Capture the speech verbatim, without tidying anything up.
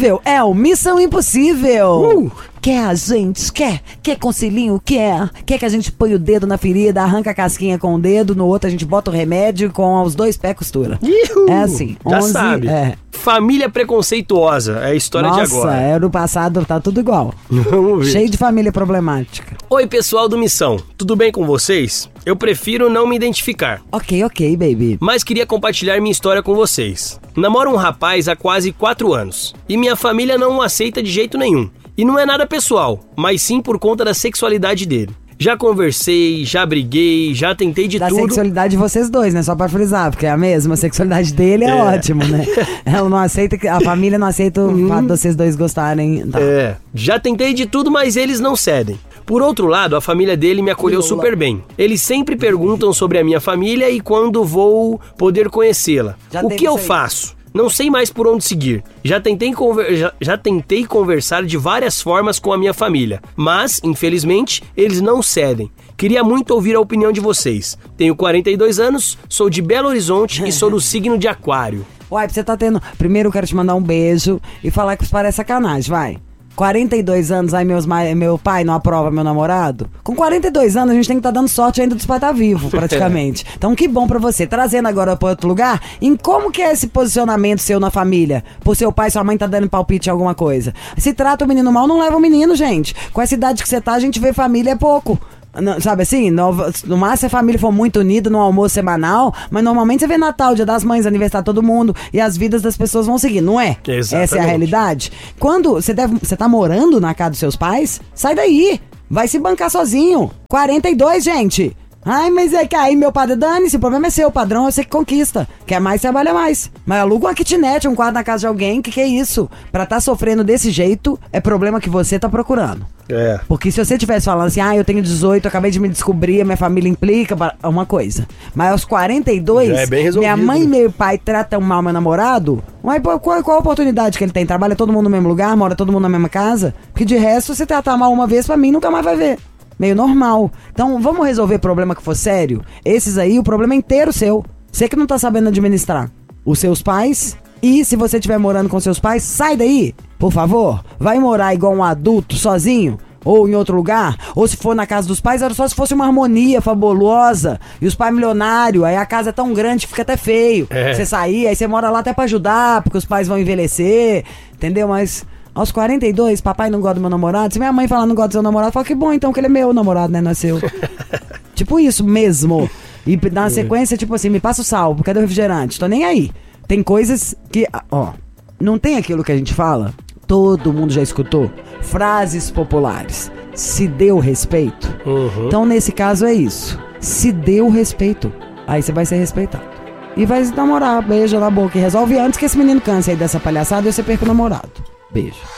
impossível é o Missão Impossível. Uh! Quer a gente? Quer? Quer conselhinho? Quer? Quer que a gente põe o dedo na ferida, arranca a casquinha com o dedo, no outro a gente bota o remédio com os dois pés costura. Ihu! É assim. Já onze, sabe. É. Família preconceituosa é a história Nossa, de agora. é, no passado tá tudo igual. Vamos ver. Cheio de família problemática. Oi, pessoal do Missão. Tudo bem com vocês? Eu prefiro não me identificar, Ok, ok, baby. mas queria compartilhar minha história com vocês. Namoro um rapaz há quase quatro anos e minha família não o aceita de jeito nenhum. E não é nada pessoal, mas sim por conta da sexualidade dele. Já conversei, já briguei, já tentei de Da tudo. sexualidade de vocês dois, né? Só pra frisar, porque é a mesma. A sexualidade dele é, É. ótimo, né? Ela não aceita, que a família não aceita o fato de vocês dois gostarem. Tá. É, já tentei de tudo, mas eles não cedem. Por outro lado, a família dele me acolheu super bem. Eles sempre perguntam sobre a minha família e quando vou poder conhecê-la. Já O teve que eu isso aí. faço? Não sei mais por onde seguir. Já tentei, conver- já, já tentei conversar de várias formas com a minha família, mas, infelizmente, eles não cedem. Queria muito ouvir a opinião de vocês. Tenho quarenta e dois anos, sou de Belo Horizonte e sou do signo de Aquário. Uai, você tá tendo... Primeiro eu quero te mandar um beijo e falar que isso parece sacanagem, vai. quarenta e dois anos, aí meus ma... meu pai não aprova meu namorado. Com quarenta e dois anos, a gente tem que estar tá dando sorte ainda dos pais estar tá vivo, praticamente. Então, que bom pra você. Trazendo agora pra outro lugar, em como que é esse posicionamento seu na família? Por seu pai e sua mãe tá dando palpite em alguma coisa. Se trata o menino mal, não leva o menino, gente. Com essa idade que você tá, a gente vê família é pouco. Não, sabe assim, no, no máximo se a família for muito unida no almoço semanal, mas normalmente você vê Natal, Dia das Mães, aniversário de todo mundo e as vidas das pessoas vão seguir, não é? Exatamente. Essa é a realidade. Quando você deve, você tá morando na casa dos seus pais, sai daí, vai se bancar sozinho. quarenta e dois, gente. Ai, mas é que aí meu padre, dane-se, o problema é seu, o padrão é você que conquista. Quer mais, trabalha mais. Mas aluga uma kitnet, um quarto na casa de alguém, que que é isso? Pra tá sofrendo desse jeito, é problema que você tá procurando. É. Porque se você tivesse falando assim, ah, eu tenho dezoito, eu acabei de me descobrir, a minha família implica, é uma coisa. Mas aos quarenta e dois, Já é bem resolvido. minha mãe e meu pai tratam mal meu namorado, mas qual, qual a oportunidade que ele tem? Trabalha todo mundo no mesmo lugar, mora todo mundo na mesma casa? Porque de resto, se tratar mal uma vez, pra mim, nunca mais vai ver. Meio normal. Então, vamos resolver problema que for sério? Esses aí, o problema é inteiro seu. Você que não tá sabendo administrar. Os seus pais... E se você estiver morando com seus pais, sai daí, por favor. Vai morar igual um adulto, sozinho, ou em outro lugar. Ou se for na casa dos pais, era só se fosse uma harmonia fabulosa. E os pais milionários, aí a casa é tão grande que fica até feio. É. Você sair, aí você mora lá até pra ajudar, porque os pais vão envelhecer, entendeu? Mas aos quarenta e dois, papai não gosta do meu namorado. Se minha mãe falar não gosta do seu namorado, fala que bom então, que ele é meu namorado, né, não é seu. Tipo isso mesmo. E na sequência, tipo assim, me passa o sal, cadê o refrigerante? Tô nem aí. Tem coisas que, ó, não tem aquilo que a gente fala? Todo mundo já escutou? Frases populares. Se deu respeito. Uhum. Então, nesse caso, é isso. Se deu respeito. Aí você vai ser respeitado. E vai namorar, beija na boca. E resolve antes que esse menino canse aí dessa palhaçada e você perca o namorado. Beijo.